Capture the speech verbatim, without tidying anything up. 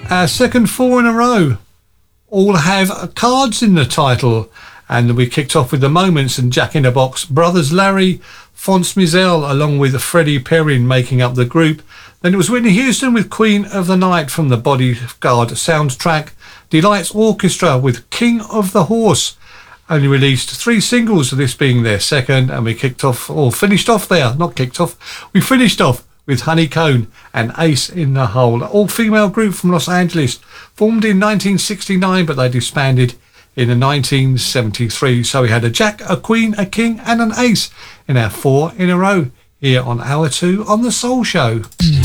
Our second four in a row all have cards in the title, and we kicked off with The Moments and Jack in the Box, Brothers Larry, Fonz Mizell along with Freddie Perrin making up the group. Then it was Whitney Houston with Queen of the Night from the Bodyguard soundtrack, Delight's Orchestra with King of the Horse. Only released three singles, this being their second, and we kicked off, or finished off there, not kicked off, we finished off with Honey Cone and Ace in the Hole, all-female group from Los Angeles, formed in nineteen sixty-nine, but they disbanded in nineteen seventy-three. So we had a Jack, a Queen, a King and an Ace in our four in a row here on Hour two on The Soul Show.